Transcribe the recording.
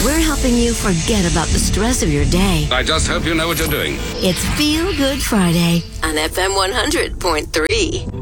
We're helping you forget about the stress of your day. I just hope you know what you're doing. It's Feel Good Friday on FM 100.3.